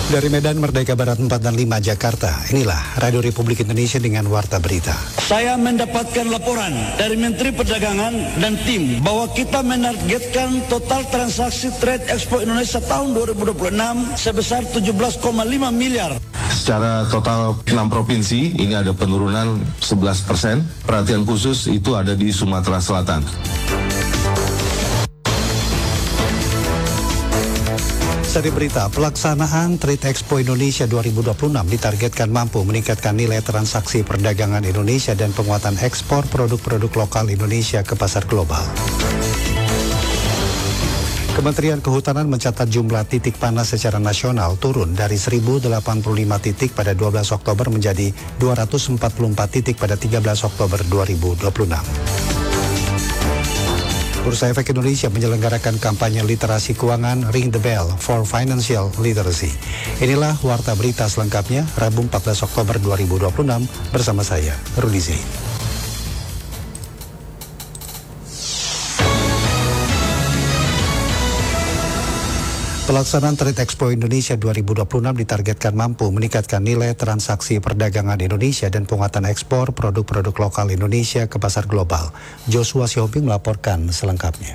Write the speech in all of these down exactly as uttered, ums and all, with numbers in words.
Dari Medan Merdeka Barat empat dan lima Jakarta, inilah Radio Republik Indonesia dengan Warta Berita. Saya mendapatkan laporan dari Menteri Perdagangan dan tim bahwa kita menargetkan total transaksi trade expo Indonesia tahun dua ribu dua puluh enam sebesar tujuh belas koma lima miliar. Secara total enam provinsi ini ada penurunan sebelas persen. Perhatian khusus itu ada di Sumatera Selatan. Dari berita, pelaksanaan Trade Expo Indonesia dua ribu dua puluh enam ditargetkan mampu meningkatkan nilai transaksi perdagangan Indonesia dan penguatan ekspor produk-produk lokal Indonesia ke pasar global. Kementerian Kehutanan mencatat jumlah titik panas secara nasional turun dari seribu delapan puluh lima titik pada dua belas Oktober menjadi dua ratus empat puluh empat titik pada tiga belas Oktober dua ribu dua puluh enam. Bursa Efek Indonesia menyelenggarakan kampanye literasi keuangan Ring the Bell for Financial Literacy. Inilah Warta Berita selengkapnya Rabu empat belas Oktober dua ribu dua puluh enam bersama saya, Rudi Zain. Pelaksanaan Trade Expo Indonesia dua ribu dua puluh enam ditargetkan mampu meningkatkan nilai transaksi perdagangan Indonesia dan penguatan ekspor produk-produk lokal Indonesia ke pasar global. Joshua Sihombing melaporkan selengkapnya.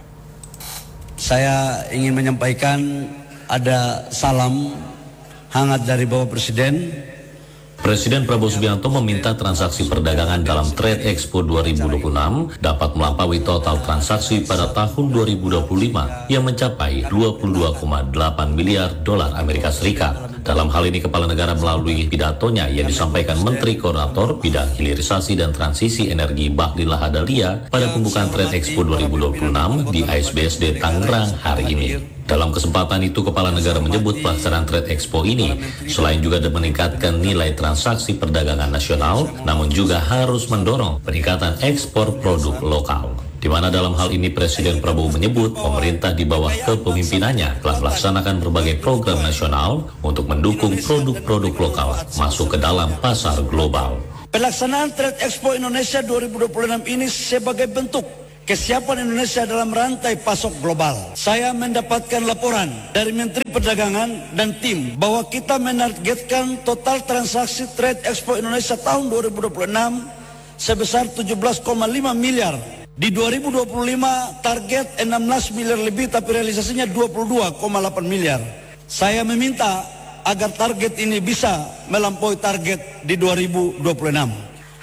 Saya ingin menyampaikan ada salam hangat dari Bapak Presiden. Presiden Prabowo Subianto meminta transaksi perdagangan dalam Trade Expo dua ribu dua puluh enam dapat melampaui total transaksi pada tahun dua ribu dua puluh lima yang mencapai dua puluh dua koma delapan miliar dolar Amerika Serikat. Dalam hal ini, Kepala Negara melalui pidatonya yang disampaikan Menteri Koordinator Bidang Hilirisasi dan Transisi Energi Bahlil Lahadalia pada pembukaan Trade Expo dua ribu dua puluh enam di A S B S D Tangerang hari ini. Dalam kesempatan itu, Kepala Negara menyebut pelaksanaan Trade Expo ini selain juga meningkatkan nilai transaksi perdagangan nasional, namun juga harus mendorong peningkatan ekspor produk lokal. Di mana dalam hal ini Presiden Prabowo menyebut pemerintah di bawah kepemimpinannya telah melaksanakan berbagai program nasional untuk mendukung produk-produk lokal masuk ke dalam pasar global. Pelaksanaan Trade Expo Indonesia dua ribu dua puluh enam ini sebagai bentuk kesiapan Indonesia dalam rantai pasok global. Saya mendapatkan laporan dari Menteri Perdagangan dan tim bahwa kita menargetkan total transaksi Trade Expo Indonesia tahun dua ribu dua puluh enam sebesar tujuh belas koma lima miliar. Di dua ribu dua puluh lima target enam belas miliar lebih tapi realisasinya dua puluh dua koma delapan miliar. Saya meminta agar target ini bisa melampaui target di dua ribu dua puluh enam.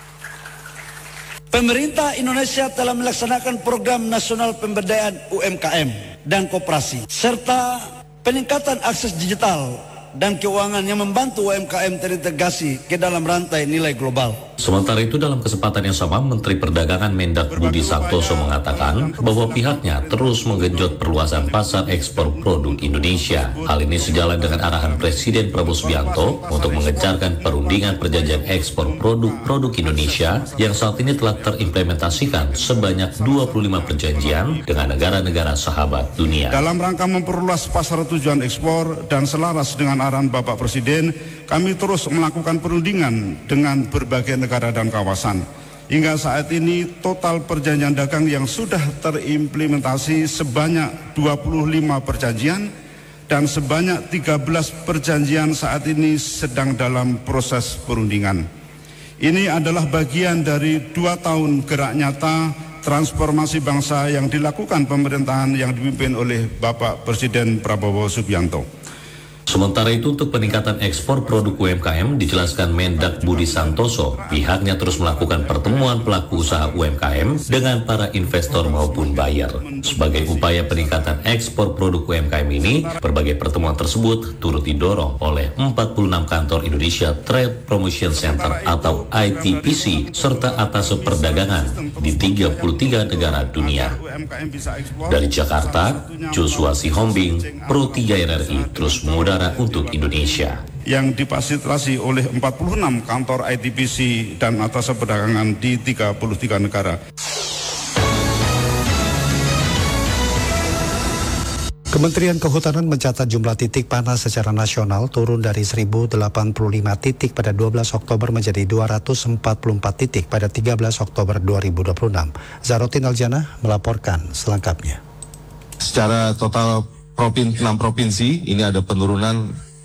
Pemerintah Indonesia telah melaksanakan program nasional pemberdayaan U M K M dan koperasi serta peningkatan akses digital dan keuangan yang membantu U M K M terintegrasi ke dalam rantai nilai global. Sementara itu, dalam kesempatan yang sama, Menteri Perdagangan Mendak Budi Santoso mengatakan bahwa pihaknya terus menggenjot perluasan pasar ekspor produk Indonesia. Hal ini sejalan dengan arahan Presiden Prabowo Subianto untuk mengejarkan perundingan perjanjian ekspor produk-produk Indonesia yang saat ini telah terimplementasikan sebanyak dua puluh lima perjanjian dengan negara-negara sahabat dunia. Dalam rangka memperluas pasar tujuan ekspor dan selaras dengan arahan Bapak Presiden, kami terus melakukan perundingan dengan berbagai negara dan kawasan. Hingga saat ini total perjanjian dagang yang sudah terimplementasi sebanyak dua puluh lima perjanjian dan sebanyak tiga belas perjanjian saat ini sedang dalam proses perundingan. Ini adalah bagian dari dua tahun gerak nyata transformasi bangsa yang dilakukan pemerintahan yang dipimpin oleh Bapak Presiden Prabowo Subianto. Sementara itu, untuk peningkatan ekspor produk U M K M, dijelaskan Mendak Budi Santoso, pihaknya terus melakukan pertemuan pelaku usaha U M K M dengan para investor maupun buyer. Sebagai upaya peningkatan ekspor produk U M K M ini, berbagai pertemuan tersebut turut didorong oleh empat puluh enam kantor Indonesia Trade Promotion Center atau I T P C, serta atas perdagangan di tiga puluh tiga negara dunia. Dari Jakarta, Joshua Sihombing, Pro tiga R R I, terus mengudara untuk Indonesia. Yang difasilitasi oleh empat puluh enam kantor I T P C dan atas perdagangan di tiga puluh tiga negara. Kementerian Kehutanan mencatat jumlah titik panas secara nasional turun dari seribu delapan puluh lima titik pada dua belas Oktober menjadi dua ratus empat puluh empat titik pada tiga belas Oktober dua ribu dua puluh enam. Zarotin Aljana melaporkan selengkapnya. Secara total Propin, enam provinsi ini ada penurunan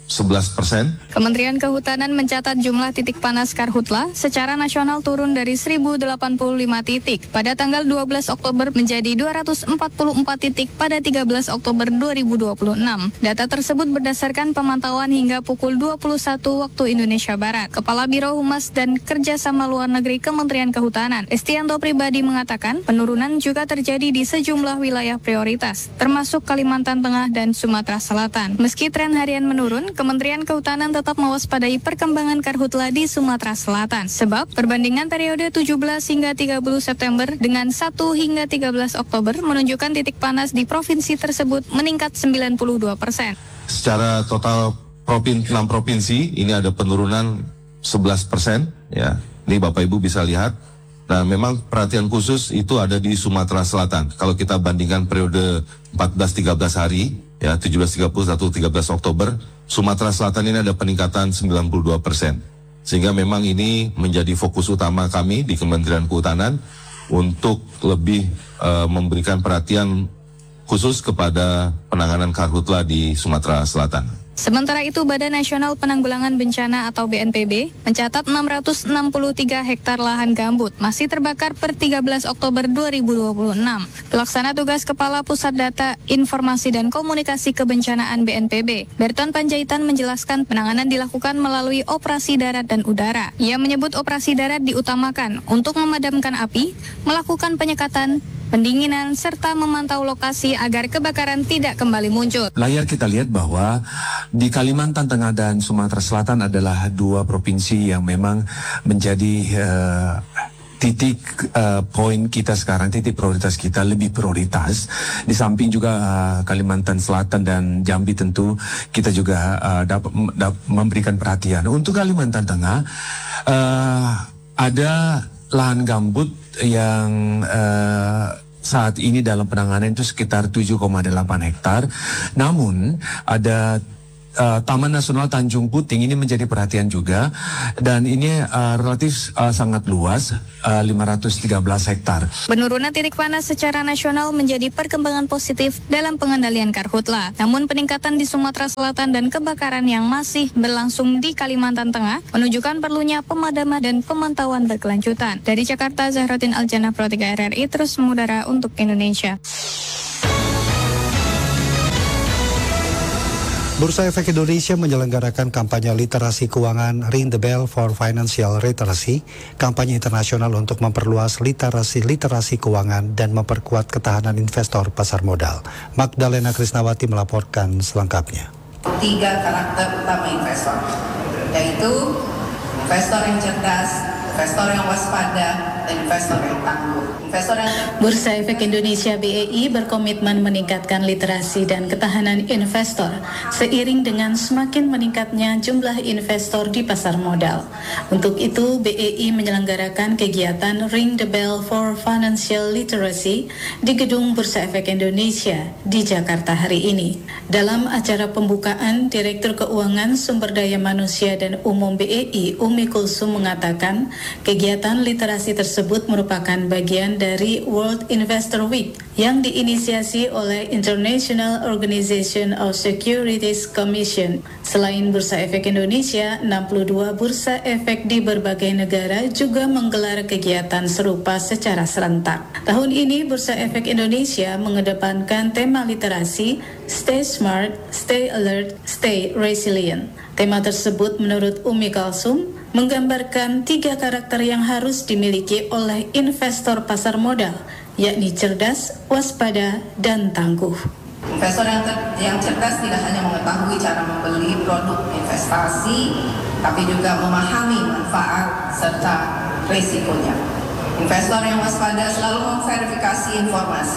sebelas persen. Kementerian Kehutanan mencatat jumlah titik panas karhutla secara nasional turun dari seribu delapan puluh lima titik pada tanggal dua belas Oktober menjadi dua ratus empat puluh empat titik pada tiga belas Oktober dua ribu dua puluh enam. Data tersebut berdasarkan pemantauan hingga pukul dua puluh satu waktu Indonesia Barat. Kepala Biro Humas dan Kerjasama Luar Negeri Kementerian Kehutanan, Estianto Pribadi mengatakan penurunan juga terjadi di sejumlah wilayah prioritas, termasuk Kalimantan Tengah dan Sumatera Selatan. Meski tren harian menurun, Kementerian Kehutanan tetap mewaspadai perkembangan karhutla di Sumatera Selatan. Sebab perbandingan periode tujuh belas hingga tiga puluh September dengan satu hingga tiga belas Oktober menunjukkan titik panas di provinsi tersebut meningkat sembilan puluh dua persen. Secara total propin, enam provinsi ini ada penurunan sebelas persen. Ya, ini Bapak Ibu bisa lihat. Nah, memang perhatian khusus itu ada di Sumatera Selatan. Kalau kita bandingkan periode empat belas tiga belas hari, ya tujuh belas tiga puluh, satu tiga belas Oktober, Sumatera Selatan ini ada peningkatan sembilan puluh dua persen. Sehingga memang ini menjadi fokus utama kami di Kementerian Kehutanan untuk lebih uh, memberikan perhatian khusus kepada penanganan karhutla di Sumatera Selatan. Sementara itu, Badan Nasional Penanggulangan Bencana atau B N P B mencatat enam ratus enam puluh tiga hektar lahan gambut masih terbakar per tiga belas Oktober dua ribu dua puluh enam. Pelaksana tugas Kepala Pusat Data Informasi dan Komunikasi Kebencanaan B N P B, Berton Panjaitan menjelaskan penanganan dilakukan melalui operasi darat dan udara. Ia menyebut operasi darat diutamakan untuk memadamkan api, melakukan penyekatan, pendinginan, serta memantau lokasi agar kebakaran tidak kembali muncul. Layar kita lihat bahwa di Kalimantan Tengah dan Sumatera Selatan adalah dua provinsi yang memang menjadi uh, titik uh, poin kita sekarang, titik prioritas kita lebih prioritas. Di samping juga uh, Kalimantan Selatan dan Jambi tentu kita juga uh, dapat dap, memberikan perhatian. Untuk Kalimantan Tengah uh, ada lahan gambut yang uh, saat ini dalam penanganan itu sekitar tujuh koma delapan hektar. Namun ada uh, Taman Nasional Tanjung Puting ini menjadi perhatian juga, dan ini uh, relatif uh, sangat luas, uh, lima ratus tiga belas hektar. Penurunan titik panas secara nasional menjadi perkembangan positif dalam pengendalian karhutla. Namun peningkatan di Sumatera Selatan dan kebakaran yang masih berlangsung di Kalimantan Tengah menunjukkan perlunya pemadaman dan pemantauan berkelanjutan. Dari Jakarta, Zahrotin Aljana, Pro tiga R R I, terus mengudara untuk Indonesia. Bursa Efek Indonesia menyelenggarakan kampanye literasi keuangan Ring the Bell for Financial Literacy, kampanye internasional untuk memperluas literasi-literasi keuangan dan memperkuat ketahanan investor pasar modal. Magdalena Krisnawati melaporkan selengkapnya. Tiga karakter utama investor, yaitu investor yang cerdas, investor yang waspada, dan investor yang tangguh. Investor yang Bursa Efek Indonesia B E I berkomitmen meningkatkan literasi dan ketahanan investor seiring dengan semakin meningkatnya jumlah investor di pasar modal. Untuk itu, B E I menyelenggarakan kegiatan Ring the Bell for Financial Literacy di Gedung Bursa Efek Indonesia di Jakarta hari ini. Dalam acara pembukaan, Direktur Keuangan Sumber Daya Manusia dan Umum B E I, Umi Kulsum, mengatakan kegiatan literasi tersebut merupakan bagian dari World Investor Week yang diinisiasi oleh International Organization of Securities Commission. Selain Bursa Efek Indonesia, enam puluh dua bursa efek di berbagai negara juga menggelar kegiatan serupa secara serentak. Tahun ini Bursa Efek Indonesia mengedepankan tema literasi Stay Smart, Stay Alert, Stay Resilient. Tema tersebut menurut Umi Kalsum menggambarkan tiga karakter yang harus dimiliki oleh investor pasar modal, yakni cerdas, waspada, dan tangguh. Investor yang, ter- yang cerdas tidak hanya mengetahui cara membeli produk investasi, tapi juga memahami manfaat serta risikonya. Investor yang waspada selalu memverifikasi informasi,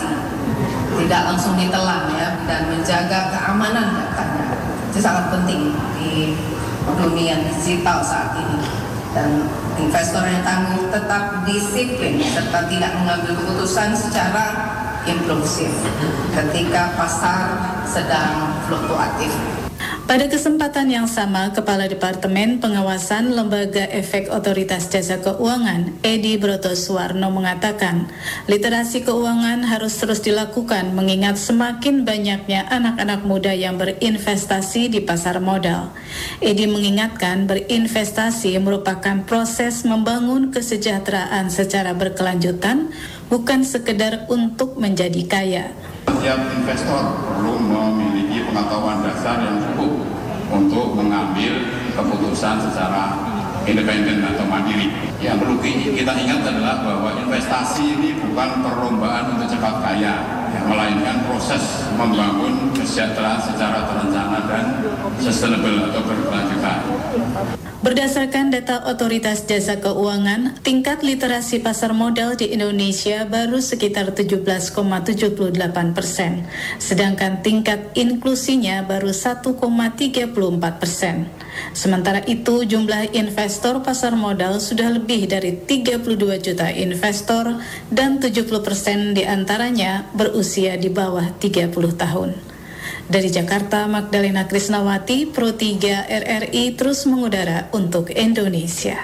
tidak langsung ditelan ya, dan menjaga keamanan datanya. Itu sangat penting di dunia digital saat ini. Dan investor yang tangguh tetap disiplin serta tidak mengambil keputusan secara impulsif ketika pasar sedang fluktuatif. Pada kesempatan yang sama, Kepala Departemen Pengawasan Lembaga Efek Otoritas Jasa Keuangan, Edi Brotoswarno mengatakan, literasi keuangan harus terus dilakukan mengingat semakin banyaknya anak-anak muda yang berinvestasi di pasar modal. Edi mengingatkan berinvestasi merupakan proses membangun kesejahteraan secara berkelanjutan, bukan sekedar untuk menjadi kaya. Setiap investor perlu memiliki pengetahuan dasar yang cukup untuk mengambil keputusan secara independen atau mandiri. Yang perlu kita ingat adalah bahwa investasi ini bukan perlombaan untuk cepat kaya, melainkan proses membangun kesejahteraan secara terencana dan sustainable atau berkelanjutan. Berdasarkan data Otoritas Jasa Keuangan, tingkat literasi pasar modal di Indonesia baru sekitar tujuh belas koma tujuh delapan persen, sedangkan tingkat inklusinya baru satu koma tiga empat persen. Sementara itu, jumlah investor pasar modal sudah lebih dari tiga puluh dua juta investor dan tujuh puluh persen diantaranya berusia di bawah tiga puluh tahun. Dari Jakarta, Magdalena Krisnawati, Pro tiga R R I terus mengudara untuk Indonesia.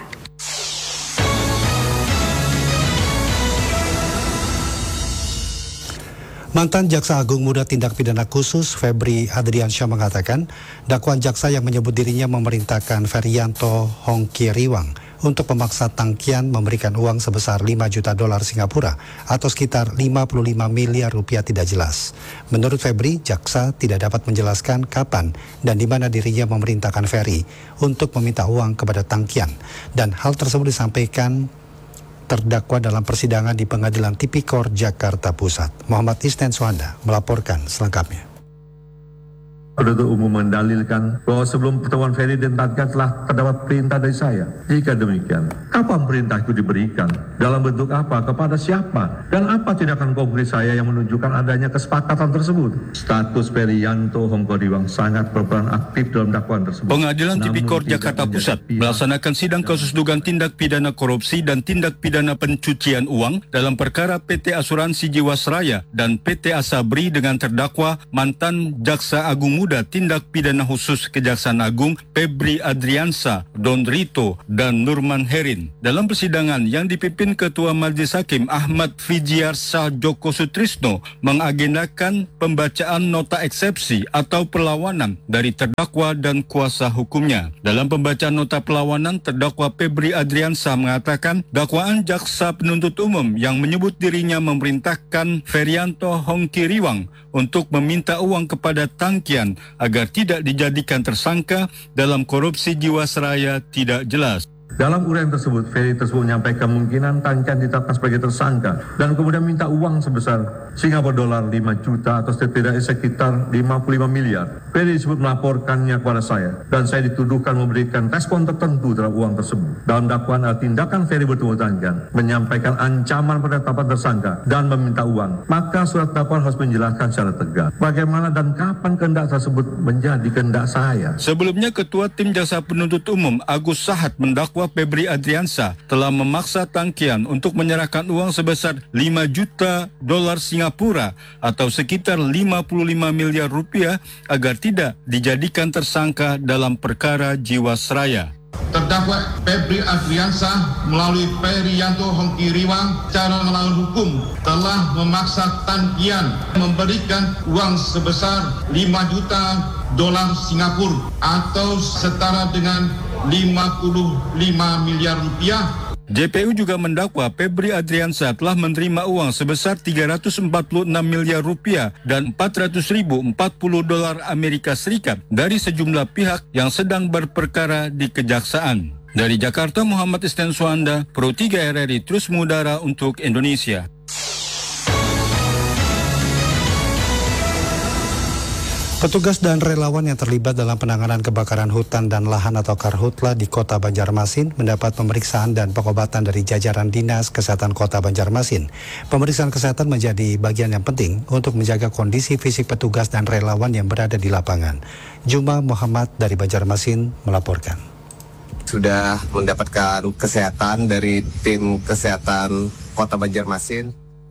Mantan Jaksa Agung Muda Tindak Pidana Khusus Febri Adriansyah mengatakan, dakwaan jaksa yang menyebut dirinya memerintahkan Ferianto Hongkiriwang untuk memaksa Tangkian memberikan uang sebesar lima juta dolar Singapura atau sekitar lima puluh lima miliar rupiah tidak jelas. Menurut Febri, jaksa tidak dapat menjelaskan kapan dan di mana dirinya memerintahkan Ferry untuk meminta uang kepada Tangkian, dan hal tersebut disampaikan terdakwa dalam persidangan di Pengadilan Tipikor Jakarta Pusat. Muhammad Isnen Suhanda melaporkan selengkapnya. Penuntut umum mendalilkan bahwa sebelum pertemuan Ferry dan Tangkian telah terdapat perintah dari saya. Jika demikian, kapan perintah itu diberikan? Dalam bentuk apa? Kepada siapa? Dan apa tindakan konkret saya yang menunjukkan adanya kesepakatan tersebut? Status Ferianto Hongkiriwang sangat berperan aktif dalam dakwaan tersebut. Pengadilan Tipikor Jakarta Pusat melaksanakan sidang kasus dugaan tindak pidana korupsi dan tindak pidana pencucian uang dalam perkara P T Asuransi Jiwasraya dan P T Asabri dengan terdakwa mantan Jaksa Agung Muda Tindak Pidana Khusus Kejaksaan Agung Febri Adriansyah, Don Rito, dan Nurman Herin. Dalam persidangan yang dipimpin Ketua Majelis Hakim Ahmad Fijiarsah Joko Sutrisno mengagendakan pembacaan nota eksepsi atau perlawanan dari terdakwa dan kuasa hukumnya. Dalam pembacaan nota perlawanan, terdakwa Febri Adriansyah mengatakan dakwaan jaksa penuntut umum yang menyebut dirinya memerintahkan Ferianto Hongkiriwang untuk meminta uang kepada Tangkian agar tidak dijadikan tersangka dalam korupsi Jiwasraya tidak jelas. Dalam uraian tersebut, Ferry tersebut menyampaikan kemungkinan Tangkian ditetapkan sebagai tersangka dan kemudian minta uang sebesar Singapura dolar lima juta atau setidaknya sekitar lima puluh lima miliar. Ferry disebut melaporkannya kepada saya dan saya dituduhkan memberikan respon tertentu terhadap uang tersebut. Dalam dakwaan ada tindakan Ferry bertemu Tangkian, menyampaikan ancaman penetapan tersangka dan meminta uang. Maka surat dakwaan harus menjelaskan secara tegas bagaimana dan kapan kehendak tersebut menjadi kehendak saya. Sebelumnya, Ketua Tim Jaksa Penuntut Umum Agus Sahat mendakwa Febri Adriansyah telah memaksa Tangkian untuk menyerahkan uang sebesar lima juta dolar Singapura atau sekitar lima puluh lima miliar rupiah agar tidak dijadikan tersangka dalam perkara Jiwasraya. Terdakwa Febri Adriansyah melalui Ferianto Hongkiriwang secara melawan hukum telah memaksa Tangkian memberikan uang sebesar lima juta dolar Singapura atau setara dengan lima puluh lima miliar rupiah. J P U juga mendakwa Febri Adriansyah telah menerima uang sebesar tiga ratus empat puluh enam miliar rupiah dan empat ratus ribu empat puluh dolar Amerika Serikat dari sejumlah pihak yang sedang berperkara di kejaksaan. Dari Jakarta, Muhammad Isnen Suhanda, Pro tiga R R I terus mengudara untuk Indonesia. Petugas dan relawan yang terlibat dalam penanganan kebakaran hutan dan lahan atau Karhutla di Kota Banjarmasin mendapat pemeriksaan dan pengobatan dari jajaran Dinas Kesehatan Kota Banjarmasin. Pemeriksaan kesehatan menjadi bagian yang penting untuk menjaga kondisi fisik petugas dan relawan yang berada di lapangan. Juma Muhammad dari Banjarmasin melaporkan. Sudah mendapatkan kesehatan dari tim kesehatan Kota Banjarmasin.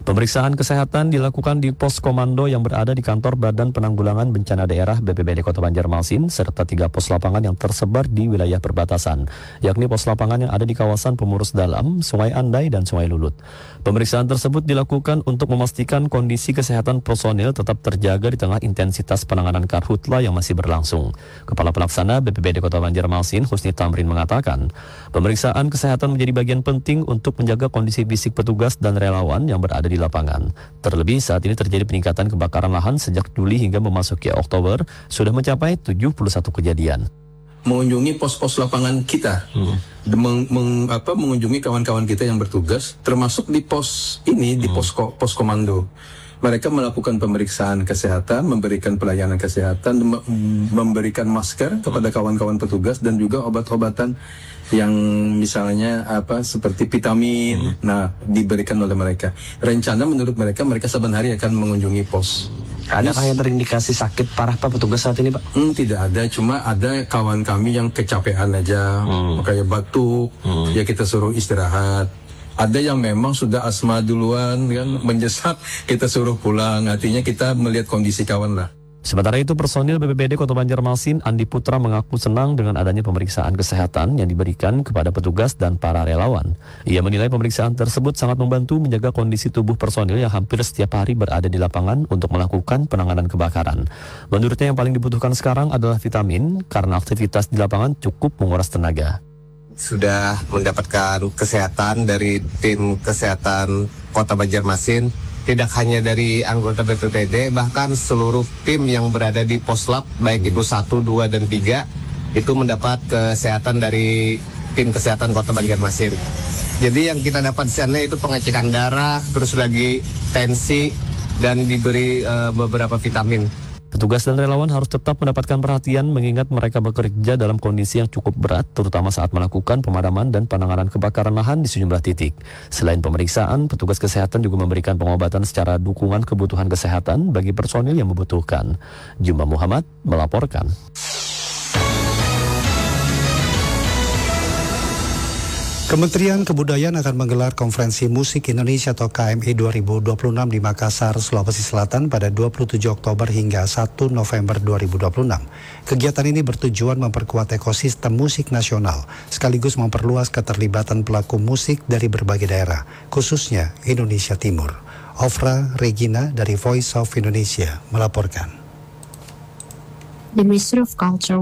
Pemeriksaan kesehatan dilakukan di pos komando yang berada di kantor Badan Penanggulangan Bencana Daerah B P B D Kota Banjarmasin serta tiga pos lapangan yang tersebar di wilayah perbatasan, yakni pos lapangan yang ada di kawasan Pemurus Dalam, Sungai Andai, dan Sungai Lulut. Pemeriksaan tersebut dilakukan untuk memastikan kondisi kesehatan personil tetap terjaga di tengah intensitas penanganan karhutla yang masih berlangsung. Kepala Pelaksana B P B D Kota Banjarmasin, Husni Tamrin, mengatakan, pemeriksaan kesehatan menjadi bagian penting untuk menjaga kondisi fisik petugas dan relawan yang berada di lapangan. Terlebih saat ini terjadi peningkatan kebakaran lahan sejak Juli hingga memasuki Oktober, sudah mencapai tujuh puluh satu kejadian. Mengunjungi pos-pos lapangan kita, hmm. meng, meng, apa, mengunjungi kawan-kawan kita yang bertugas, termasuk di pos ini, hmm. di pos, pos komando. Mereka melakukan pemeriksaan kesehatan, memberikan pelayanan kesehatan, memberikan masker kepada kawan-kawan petugas dan juga obat-obatan yang misalnya apa seperti vitamin, hmm. nah diberikan oleh mereka. Rencana menurut mereka mereka saban hari akan mengunjungi pos. Adakah yang terindikasi sakit parah Pak petugas saat ini Pak? Hmm, tidak ada, cuma ada kawan kami yang kecapean aja, hmm. kayak batuk, hmm. ya kita suruh istirahat. Ada yang memang sudah asma duluan kan, menyesak, kita suruh pulang. Artinya kita melihat kondisi kawan lah. Sementara itu, personil B P B D Kota Banjarmasin, Andi Putra, mengaku senang dengan adanya pemeriksaan kesehatan yang diberikan kepada petugas dan para relawan. Ia menilai pemeriksaan tersebut sangat membantu menjaga kondisi tubuh personil yang hampir setiap hari berada di lapangan untuk melakukan penanganan kebakaran. Menurutnya yang paling dibutuhkan sekarang adalah vitamin, karena aktivitas di lapangan cukup menguras tenaga. Sudah mendapatkan kesehatan dari tim kesehatan Kota Banjarmasin, tidak hanya dari anggota B P B D, bahkan seluruh tim yang berada di Poslap, baik itu satu, dua, dan tiga, itu mendapat kesehatan dari tim kesehatan Kota Banjarmasin. Jadi yang kita dapat di sana itu pengecekan darah, terus lagi tensi, dan diberi uh, beberapa vitamin. Petugas dan relawan harus tetap mendapatkan perhatian mengingat mereka bekerja dalam kondisi yang cukup berat, terutama saat melakukan pemadaman dan penanganan kebakaran lahan di sejumlah titik. Selain pemeriksaan, petugas kesehatan juga memberikan pengobatan secara dukungan kebutuhan kesehatan bagi personil yang membutuhkan. Jumba Muhammad melaporkan. Kementerian Kebudayaan akan menggelar Konferensi Musik Indonesia atau K M I dua ribu dua puluh enam di Makassar, Sulawesi Selatan pada dua puluh tujuh Oktober hingga satu November dua ribu dua puluh enam. Kegiatan ini bertujuan memperkuat ekosistem musik nasional, sekaligus memperluas keterlibatan pelaku musik dari berbagai daerah, khususnya Indonesia Timur. Ofra Regina dari Voice of Indonesia melaporkan. The Ministry of Culture